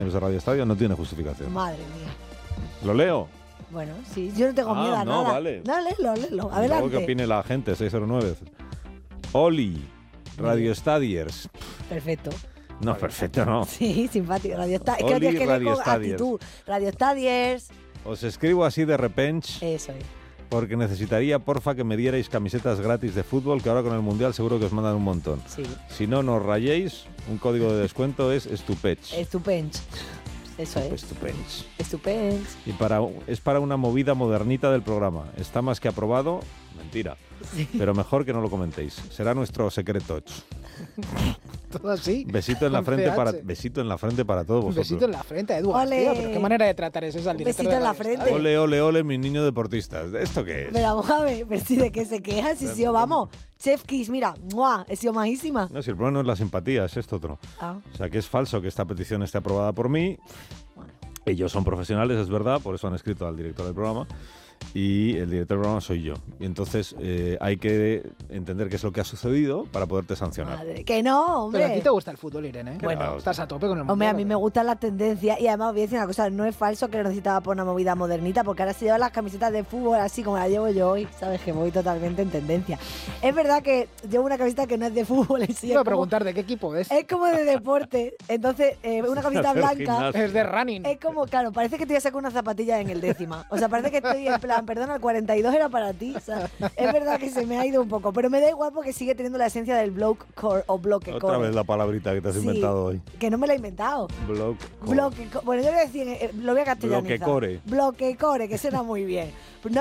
de Radio Estadio no tiene justificación. Madre mía. ¿Lo leo? Bueno, sí, yo no tengo miedo a no, nada. vale. No, léelo. Luego Adelante. que opine la gente, 609. Oli, Radio Stadiers. Perfecto. No, perfecto, no. Sí, simpático. Radio Stadiers. Oli, Es que tienes que leer Radio con Stadiers. actitud. Radio Stadiers. Os escribo así de repente Eso es. porque necesitaría, porfa, que me dierais camisetas gratis de fútbol, que ahora con el Mundial seguro que os mandan un montón. Sí. Si no nos rayéis, un código de descuento es Estupech. Estupendo. Eso es. Estupech. Estupendo. Y es para una movida modernita del programa. Está más que aprobado. Mentira. Sí. Pero mejor que no lo comentéis. Será nuestro secreto. Todo así. Besito en la con frente CH. besito en la frente para todos Un vosotros. besito en la frente, Edu. Ole. Tío, pero qué manera de tratar es esa al Un director besito de en la Radio frente. Estadio. Ole, ole, ole, mis niños deportistas. ¿Esto qué es? Pero vamos a ver, pero si de qué se queja, si yo, vamos. Chef Kiss, mira, ¡mua! He sido majísima. No, si el problema no es la simpatía, es esto otro. Ah, O sea, que es falso que esta petición esté aprobada por mí. bueno. Ellos son profesionales, es verdad, por eso han escrito al director del programa. Y el director del programa soy yo. Y entonces hay que entender qué es lo que ha sucedido para poderte sancionar. Madre, que no, hombre. Pero a ti te gusta el fútbol, Irene, ¿eh? Bueno. Estás a tope con el Hombre, mundial, a mí me ¿eh? gustan las tendencias y además os voy a decir una cosa, no es falso que lo necesitaba por una movida modernita, porque ahora se llevan las camisetas de fútbol así como la llevo yo hoy, sabes que voy totalmente en tendencia. Es verdad que llevo una camiseta que no es de fútbol, en sí, Te iba a preguntar de qué equipo es. es como de deporte, entonces una camiseta Hacer blanca gimnasio. Es de running. es como, claro, parece que te voy a sacar una zapatilla en el décima, o sea, parece que estoy en plan, perdona, el 42 era para ti, o sea, es verdad que se me ha ido un poco, pero me da igual porque sigue teniendo la esencia del blockcore o bloque Otra vez la palabrita que te has Sí, inventado hoy. que no me la he inventado. Bloque. Bueno, yo voy a decir, lo voy a castellanizar. Bloquecore. Bloquecore, que suena muy bien.